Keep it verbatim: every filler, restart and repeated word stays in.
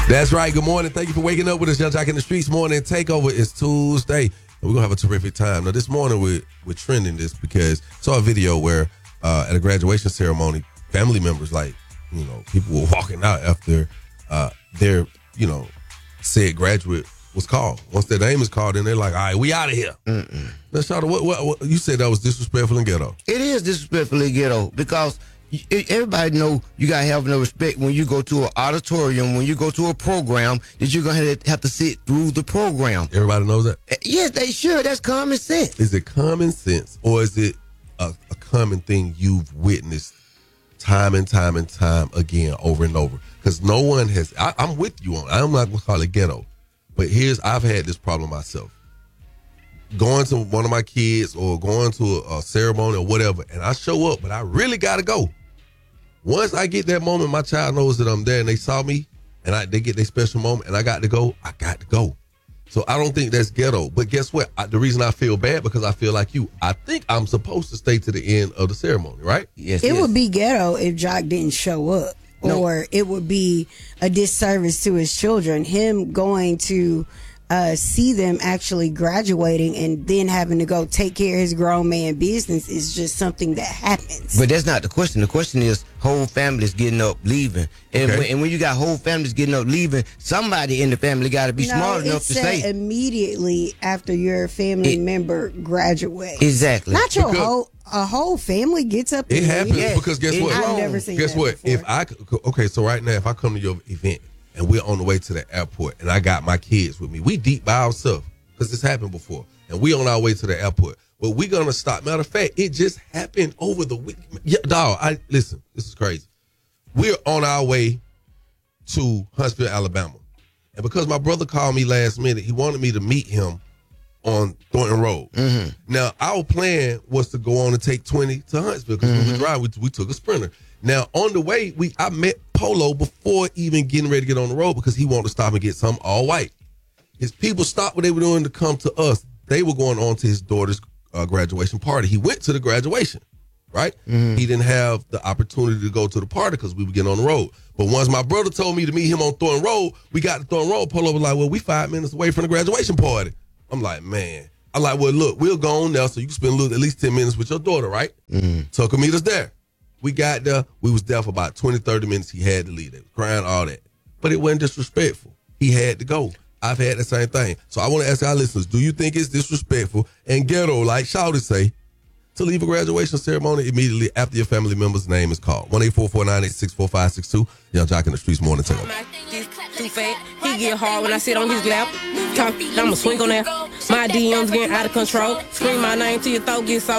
That's right. Good morning. Thank you for waking up with us. Young Jock in the Streets morning takeover. It's Tuesday, and we're gonna have a terrific time. Now, this morning we're we're trending this because I saw a video where uh, at a graduation ceremony, family members, like you know, people were walking out after uh, their you know said graduate was called. Once their name is called, then they're like, "All right, we out of here." Mm-mm. Now, Shawty, what, what, what you said that was disrespectful and ghetto? It is disrespectful and ghetto because everybody know you gotta have no respect when you go to an auditorium, when you go to a program, that you're gonna have to sit through the program. Everybody knows that? Yes, they should. That's common sense. Is it common sense, or is it a, a common thing you've witnessed time and time and time again, over and over? Because no one has. I, I'm with you on. I'm not gonna call it ghetto, but here's I've had this problem myself. Going to one of my kids or going to a, a ceremony or whatever, and I show up, but I really gotta go. Once I get that moment, my child knows that I'm there and they saw me and I, they get their special moment and I got to go, I got to go. So I don't think that's ghetto. But guess what? I, the reason I feel bad because I feel like you, I think I'm supposed to stay to the end of the ceremony, right? Yes. It yes. would be ghetto if Jock didn't show up. No. Or it would be a disservice to his children. Him going to uh, see them actually graduating and then having to go take care of his grown man business is just something that happens. But that's not the question. The question is whole families getting up, leaving. And, Okay. when, and when you got whole families getting up, leaving, somebody in the family got to be no, smart it enough to said say. immediately after your family It- member graduates. Exactly. Not your Because- whole, a whole family gets up It and happens leaves. Yes. because guess It- what? I've never seen Guess that what? before. If I c- okay, so right now, if I come to your event and we're on the way to the airport and I got my kids with me, we deep by ourselves because this happened before, and we on our way to the airport. Well, we gonna stop. Matter of fact, it just happened over the week. Yeah, dog. I listen. This is crazy. We're on our way to Huntsville, Alabama, and because my brother called me last minute, he wanted me to meet him on Thornton Road. Mm-hmm. Now, our plan was to go on and take twenty to Huntsville because Mm-hmm. we would drive. We, we took a Sprinter. Now, on the way, we I met Polo before even getting ready to get on the road because he wanted to stop and get something all white. His people stopped what they were doing to come to us. They were going on to his daughter's uh, graduation party. He went to the graduation, right? Mm-hmm. He didn't have the opportunity to go to the party because we were getting on the road. But once my brother told me to meet him on Thornton Road, we got to Thornton Road. Polo was like, well, we five minutes away from the graduation party. I'm like, man. I'm like, well, look, we'll go on now so you can spend a little, at least ten minutes with your daughter, right? Mm-hmm. So come meet us there. We got there. We was there for about twenty, thirty minutes. He had to leave. They was crying, all that. But it wasn't disrespectful. He had to go. I've had the same thing. So I want to ask our listeners, do you think it's disrespectful and ghetto, like Shawty say, to leave a graduation ceremony immediately after your family member's name is called? one eight four four nine eight six four five six two. Young Jock in the Streets morning take over. Too fat. He get hard when I sit on his lap. Talk, I'ma swing on that. My D Ms getting out of control. Scream my name till your throat gets so.